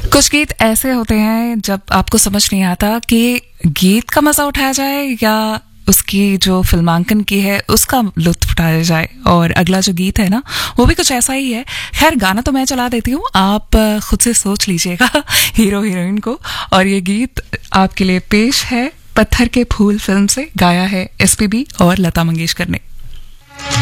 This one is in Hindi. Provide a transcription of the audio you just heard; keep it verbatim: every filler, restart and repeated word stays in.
कुछ गीत ऐसे होते हैं जब आपको समझ नहीं आता कि गीत का मजा उठाया जाए या उसकी जो फिल्मांकन की है उसका लुत्फ उठाया जाए। और अगला जो गीत है ना वो भी कुछ ऐसा ही है। खैर गाना तो मैं चला देती हूँ, आप खुद से सोच लीजिएगा हीरो हीरोइन को। और ये गीत आपके लिए पेश है पत्थर के फूल फिल्म से, गाया है एसपीबी और लता मंगेशकर ने।